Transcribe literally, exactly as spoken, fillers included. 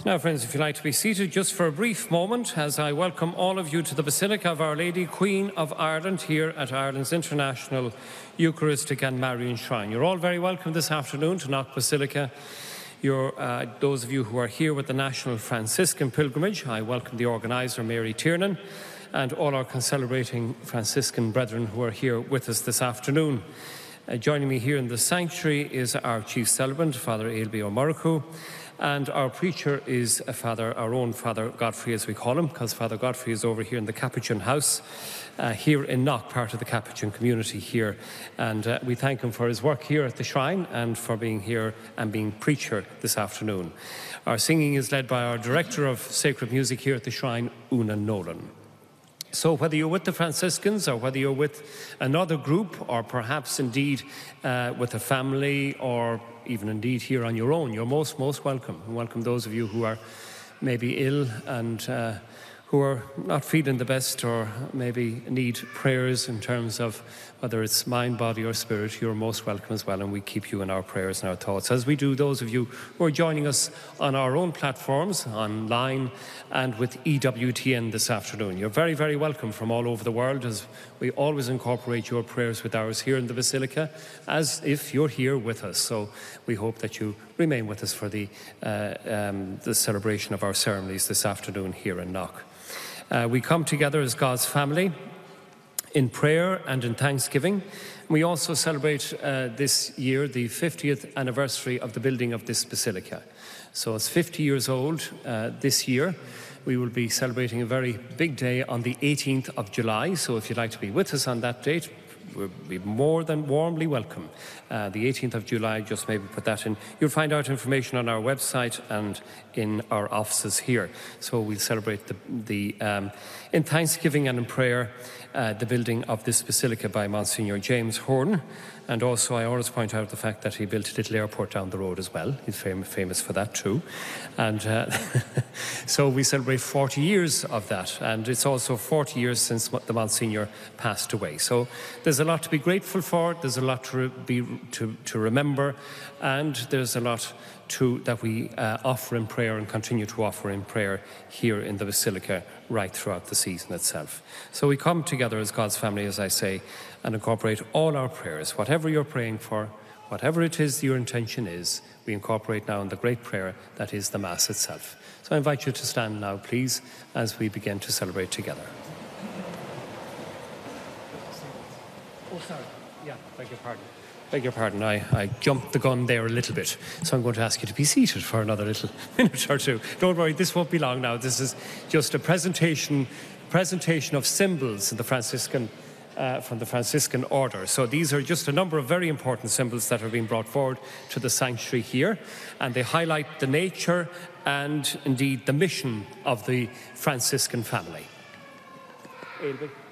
Now, friends, if you'd like to be seated just for a brief moment as I welcome all of you to the Basilica of Our Lady, Queen of Ireland, here at Ireland's International Eucharistic and Marian Shrine. You're all very welcome this afternoon to Knock Basilica. You're, uh, those of you who are here with the National Franciscan Pilgrimage, I welcome the organiser, Mary Tiernan, and all our concelebrating Franciscan brethren who are here with us this afternoon. Uh, joining me here in the sanctuary is our Chief Celebrant, Father Ailbe O'Murrochú, and our preacher is a Father, our own Father Godfrey, as we call him, because Father Godfrey is over here in the Capuchin House, uh, here in Knock, part of the Capuchin community here. And uh, we thank him for his work here at the shrine and for being here and being preacher this afternoon. Our singing is led by our Director of Sacred Music here at the shrine, Una Nolan. So whether you're with the Franciscans or whether you're with another group or perhaps indeed uh, with a family or even indeed here on your own, you're most, most welcome. We welcome those of you who are maybe ill and uh, who are not feeling the best or maybe need prayers in terms of whether it's mind, body or spirit. You're most welcome as well, and we keep you in our prayers and our thoughts, as we do those of you who are joining us on our own platforms, online and with E W T N this afternoon. You're very, very welcome from all over the world, as we always incorporate your prayers with ours here in the Basilica, as if you're here with us. So we hope that you remain with us for the, uh, um, the celebration of our ceremonies this afternoon here in Knock. Uh, we come together as God's family in prayer and in thanksgiving. We also celebrate uh, this year the fiftieth anniversary of the building of this basilica. So it's fifty years old uh, this year. We will be celebrating a very big day on the eighteenth of July. So if you'd like to be with us on that date, we'll be more than warmly welcome. Uh, the eighteenth of July, just maybe put that in. You'll find out information on our website and in our offices here. So we'll celebrate the, the um, in thanksgiving and in prayer, uh, the building of this basilica by Monsignor James Horn. And also I always point out the fact that he built a little airport down the road as well. He's fam famous for that too. And uh, so we celebrate forty years of that. And it's also forty years since the Monsignor passed away. So there's a lot to be grateful for. There's a lot to, re be, to, to remember. And there's a lot to, that we uh, offer in prayer and continue to offer in prayer here in the Basilica right throughout the season itself. So we come together as God's family, as I say, and incorporate all our prayers. Whatever you're praying for, whatever it is your intention is, we incorporate now in the great prayer that is the Mass itself. So I invite you to stand now, please, as we begin to celebrate together. Oh, sorry. Yeah, beg your pardon. Beg your pardon, I, I jumped the gun there a little bit, so I'm going to ask you to be seated for another little minute or two. Don't worry, this won't be long now. This is just a presentation, presentation of symbols in the Franciscan, uh, from the Franciscan order. So these are just a number of very important symbols that are being brought forward to the sanctuary here, and they highlight the nature and indeed the mission of the Franciscan family. Ailbe.